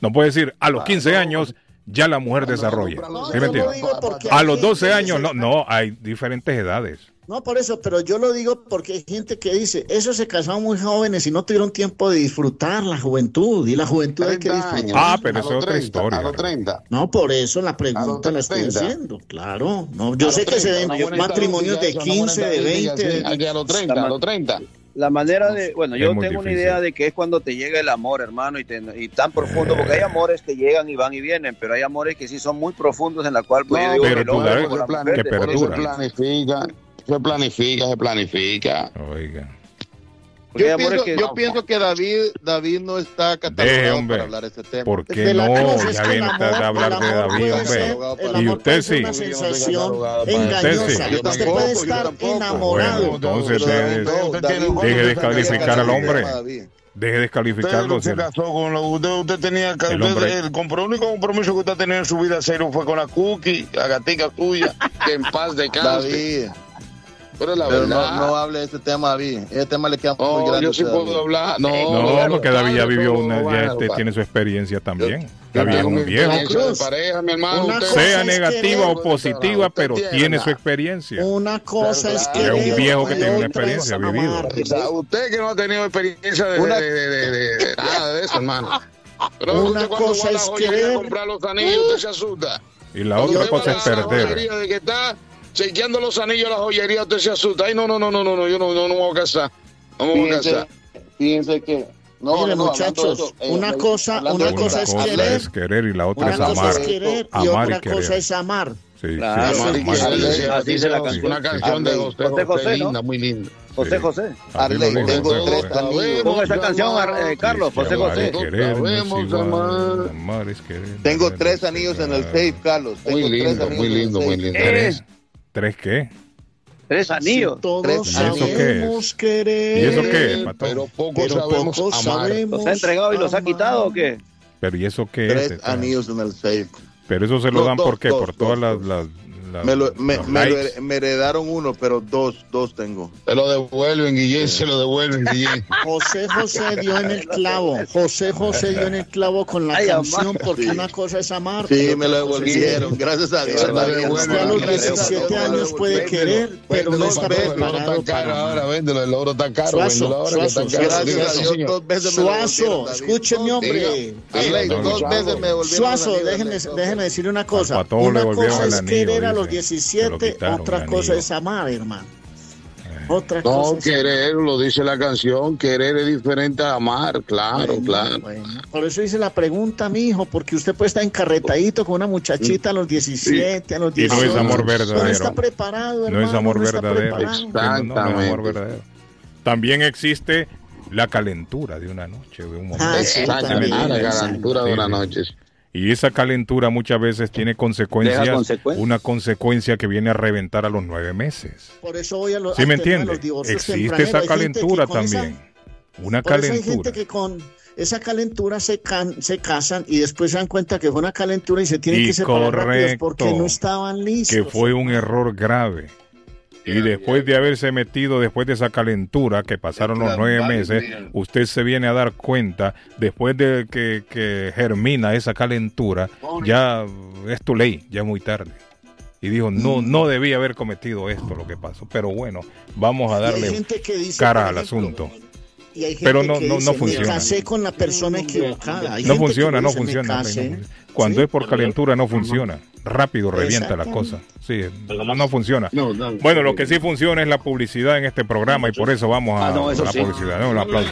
No puede decir, a los 15 años ya la mujer desarrolla. ¿Sí me entiendes? A los 12 años, no, hay diferentes edades. No, por eso, pero yo lo digo porque hay gente que dice, esos se casaron muy jóvenes y no tuvieron tiempo de disfrutar la juventud, y la juventud hay que disfrutar. Pero eso es otra historia. A los 30. No, por eso la pregunta la estoy haciendo, claro. No, yo sé que se ven matrimonios de 15, de 20. A los 30. La manera de, bueno, yo tengo una idea de que es cuando te llega el amor, hermano, y tan profundo, porque hay amores que llegan y van y vienen, pero hay amores que sí son muy profundos en la cual pues, que perdura. Se planifica. Oiga. Yo pienso que David no está catalogado para hablar de este tema. ¿Por qué no? Ya viene usted a hablar de David, hombre. Y usted sí. Una sensación engañosa. Usted puede estar enamorado. Bueno, entonces deje de descalificar al hombre. Deje de descalificarlo. Usted se casó con usted tenía el único compromiso que usted tenía en su vida serio fue con la Cookie, la gatica tuya, que en paz descanse. David. Pero no hable de este tema, David. Ese tema le queda muy grande. Yo sí puedo hablar. No, porque David ya vivió tiene su experiencia también. David es un viejo. De pareja, mi hermano, sea negativa o positiva, pero tiene su experiencia. Una cosa es que es un viejo que tiene una experiencia vivido. O sea, usted que no ha tenido experiencia de nada de eso, hermano. Pero una cosa es que comprar los anillos, usted se asusta. Y la otra cosa es perder. De que está chequeando los anillos a la joyería, usted se asusta. Ay, no, yo no me voy a casar. No me voy a casar. Fíjense que... Mire, muchachos, una cosa es querer y la otra es amar. Y otra cosa es amar. Sí, claro, así dice la canción. Una canción de José, linda, muy linda. José. Arley, tengo 3 anillos. Ponga esa canción, Carlos, José. Amar es querer. Tengo 3 anillos en el safe, Carlos. Muy lindo. ¿3 qué? 3 anillos. Todos sabemos querer. ¿Y eso qué? Pero poco sabemos amar. ¿Los ha entregado y los ha quitado o qué? Pero ¿y eso qué 3 anillos en el safe. Pero eso se lo dan ¿por qué? Por todas las me heredaron uno, pero dos tengo. Se lo devuelven, Guillén, se lo devuelven, Guillén. José dio en el clavo. José dio en el clavo con la canción, porque una cosa es amar. Sí, me lo devolvieron, gracias a Dios. Usted a los 17 años puede querer, pero no está preparado para amar. Ahora véndelo, el oro está caro. Suazo, escúcheme, hombre. 2 veces me devolvieron. Suazo, déjeme decirle una cosa. Una cosa es querer a los 17, otra cosa es amar, hermano. Otra cosa querer, lo dice la canción, querer es diferente a amar, claro. Bueno. Por eso hice la pregunta, mijo, porque usted puede estar encarretadito con una muchachita a los 17, a los 18. Y no es amor verdadero. No está preparado, hermano. No es amor verdadero. Exactamente. No es amor verdadero. También existe la calentura de una noche, de un momento. Exactamente, la calentura de una noche. Y esa calentura muchas veces tiene consecuencias, una consecuencia que viene a reventar a los 9 meses. Por eso voy a los ¿sí me entiende? Existe esa calentura también. Una calentura. Hay gente que con esa calentura se casan y después se dan cuenta que fue una calentura y se tienen que separar rápido porque no estaban listos. Que fue un error grave. Y después de haberse metido, después de esa calentura, que pasaron los 9 meses, usted se viene a dar cuenta, después de que germina esa calentura, ya es tu ley, ya es muy tarde. Y dijo, no debía haber cometido esto, lo que pasó. Pero bueno, vamos a darle cara al asunto. Pero no funciona. Me casé con la persona equivocada. No funciona. Cuando es por calentura no funciona. Rápido revienta la cosa. Sí, no funciona. Bueno, lo que sí funciona es la publicidad en este programa y por eso vamos a la publicidad. Un aplauso.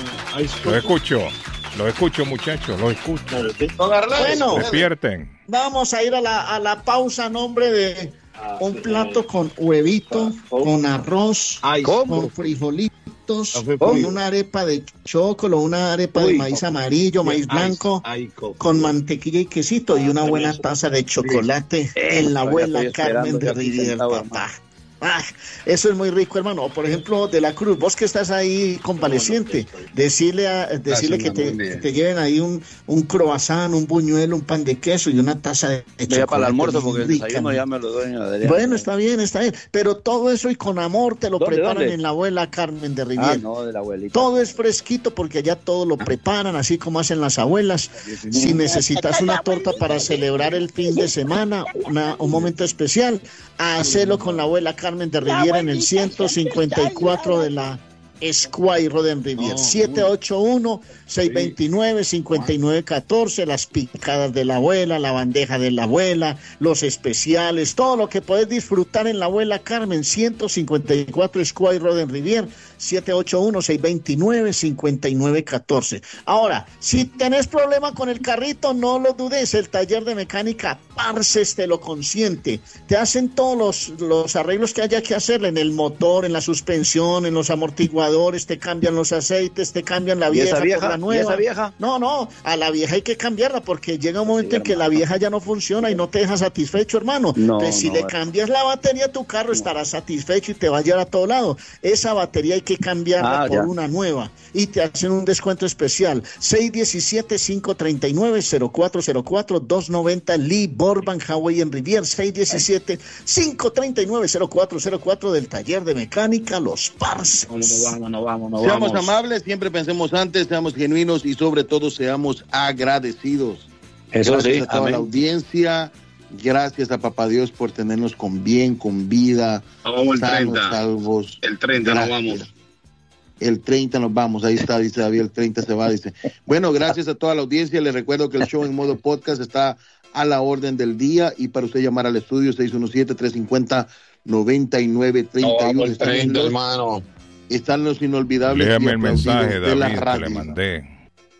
Lo escucho, muchachos, lo escucho. Bueno, despierten. Vamos a ir a la pausa a nombre de un plato con huevito, con arroz, con frijolitos, con una arepa de chocolo, una arepa de maíz amarillo, maíz blanco, con mantequilla y quesito y una buena taza de chocolate en la abuela Carmen de Riviera, papá. Eso es muy rico, hermano. O por ejemplo, de la Cruz, vos que estás ahí convaleciente, decirle que te lleven ahí un croissant, un buñuelo, un pan de queso y una taza de chocolate. Para el almuerzo, porque el desayuno ya me lo doy en la. Bueno, está bien. Pero todo eso y con amor te lo preparan en la abuela Carmen de Rivier. No, de la abuelita. Todo es fresquito porque allá todo lo preparan, así como hacen las abuelas. Si necesitas una torta para celebrar el fin de semana, un momento especial, hacelo con la abuela Carmen de Riviera en el 154 de la Square Roden Rivier, 781-629-5914, las picadas de la abuela, la bandeja de la abuela, los especiales, todo lo que puedes disfrutar en la abuela Carmen, 154 Square Roden Rivier, 781-629-5914. Ahora, si tenés problema con el carrito, no lo dudes, el taller de mecánica Parces te lo consiente, te hacen todos los arreglos que haya que hacerle en el motor, en la suspensión, en los amortiguadores, te cambian los aceites, te cambian la vieja por la nueva. ¿Y esa vieja? No, a la vieja hay que cambiarla porque llega un momento en que la vieja ya no funciona y no te deja satisfecho, hermano. Entonces, si le cambias la batería a tu carro, estarás satisfecho y te va a llevar a todo lado. Esa batería hay que cambiarla por una nueva y te hacen un descuento especial. 617-539-0404, 290 Lee Borban Hawaii en Rivier, 617-539-0404 del taller de mecánica Los Parces. Vamos. Seamos amables, siempre pensemos antes, seamos genuinos y sobre todo seamos agradecidos. Eso gracias sí, a toda la audiencia, gracias a Papá Dios por tenernos con bien, con vida, vamos sanos, el 30, salvos. El 30 nos vamos. El 30 nos vamos, ahí está, dice David, el 30 se va, dice. Bueno, gracias a toda la audiencia, les recuerdo que el show en modo podcast está a la orden del día y para usted llamar al estudio 617-350-9931. El 30, hermano. Están los inolvidables. Léame el mensaje, de David, que le mandé.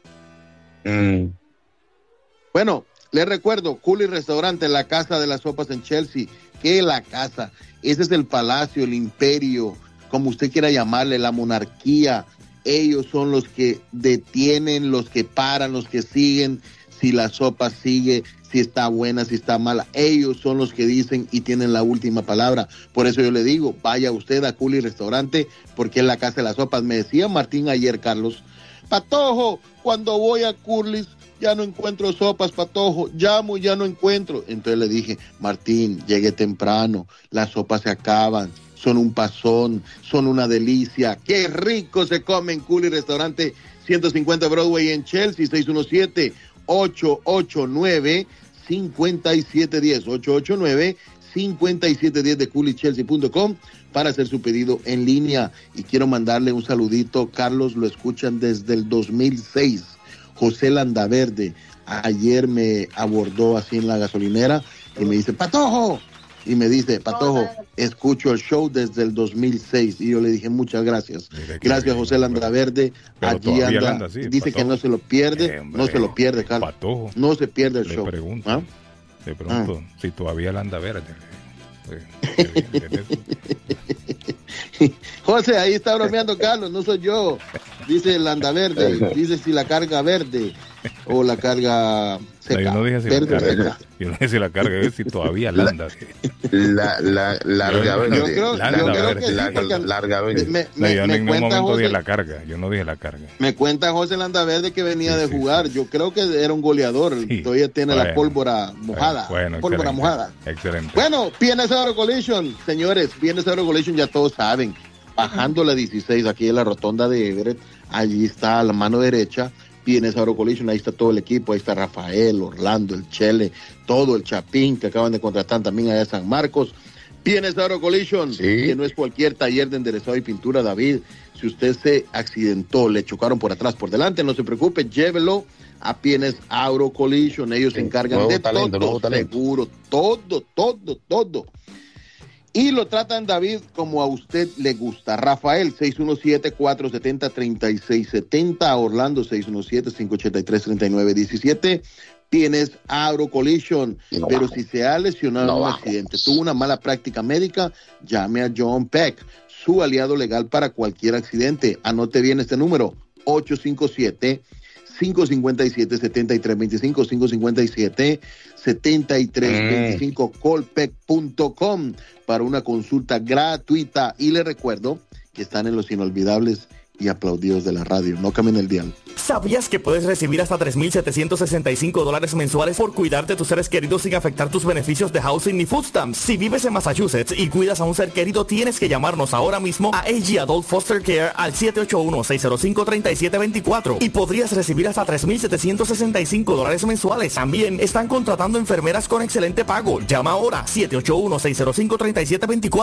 Bueno, les recuerdo, Cooley Restaurante, la casa de las sopas en Chelsea. ¿Qué la casa? Ese es el palacio, el imperio, como usted quiera llamarle, la monarquía. Ellos son los que detienen, los que paran, los que siguen, si la sopa sigue, si está buena, si está mala. Ellos son los que dicen y tienen la última palabra. Por eso yo le digo, vaya usted a Cooley Restaurante, porque es la casa de las sopas. Me decía Martín ayer, Carlos, Patojo, cuando voy a Cooley ya no encuentro sopas, Patojo, llamo y ya no encuentro. Entonces le dije, Martín, llegue temprano, las sopas se acaban, son un pasón, son una delicia. ¡Qué rico se come en Cooley Restaurante! 150 Broadway en Chelsea, 617-889-5710, 889-5710 de cooleychelsea.com para hacer su pedido en línea. Y quiero mandarle un saludito, Carlos, lo escuchan desde el 2006. José Landaverde, ayer me abordó así en la gasolinera y me dice, Patojo, y me dice, Patojo, escucho el show desde el 2006. Y yo le dije, muchas gracias. Gracias, José Landaverde. Allí anda, así, dice Patojo, que no se lo pierde, no se lo pierde, Carlos. Patojo, no se pierde el show. Le pregunto si todavía Landaverde. José, ahí está bromeando Carlos, no soy yo. Dice Landaverde, dice si la carga verde o la carga seca. No, yo no dije si verde, la carga, seca. Yo no dije si la carga es si todavía landa. Larga verde. Yo creo que sí, larga verde. Yo en ningún momento dije la carga. Yo no dije la carga. Me cuenta José Landaverde que venía de jugar. Sí. Yo creo que era un goleador. Sí. Todavía tiene la pólvora mojada. Pólvora mojada. Excelente. Bueno, PNS Auto Collision, señores. PNS Auto Collision ya todos saben. Bajando la 16 aquí en la rotonda de Everett. Allí está a la mano derecha. PNS Auto Collision, ahí está todo el equipo, ahí está Rafael, Orlando, el Chele, todo el Chapín que acaban de contratar también allá en San Marcos. PNS Auto Collision, sí, que no es cualquier taller de enderezado y pintura, David. Si usted se accidentó, le chocaron por atrás, por delante, no se preocupe, llévelo a PNS Auto Collision. Ellos se encargan de todo, seguro, todo. Y lo tratan, David, como a usted le gusta. Rafael, 617-470-3670. Orlando, 617-583-3917. Tienes Auto Collision. Pero si se ha lesionado en un accidente, tuvo una mala práctica médica, llame a John Peck, su aliado legal para cualquier accidente. Anote bien este número, 857 557-7325, 557-7325, colpec.com para una consulta gratuita. Y les recuerdo que están en los inolvidables y aplaudidos de la radio. No cambien el dial. ¿Sabías que puedes recibir hasta $3,765 mensuales por cuidar de tus seres queridos sin afectar tus beneficios de housing ni food stamps? Si vives en Massachusetts y cuidas a un ser querido, tienes que llamarnos ahora mismo a AG Adult Foster Care al 781-605-3724 y podrías recibir hasta $3,765 mensuales. También están contratando enfermeras con excelente pago. Llama ahora 781-605-3724.